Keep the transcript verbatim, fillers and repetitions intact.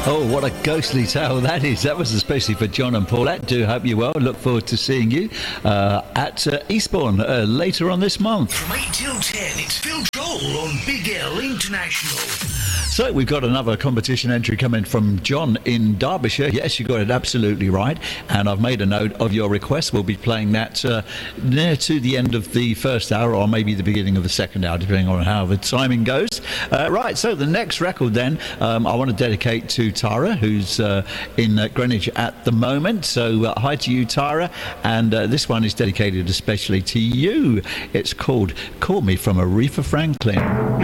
Oh, what a ghostly tale that is. That was especially for John and Paulette. Do hope you're well. Look forward to seeing you uh, at uh, Eastbourne uh, later on this month. From eight till ten, it's Phil Joel on Big L International. So we've got another competition entry coming from John in Derbyshire. Yes, you got it absolutely right. And I've made a note of your request. We'll be playing that uh, near to the end of the first hour, or maybe the beginning of the second hour, depending on how the timing goes. Uh, right, so the next record then, um, I want to dedicate to Tara, who's uh, in uh, Greenwich at the moment. So uh, hi to you, Tara. And uh, this one is dedicated especially to you. It's called Call Me from Aretha Franklin.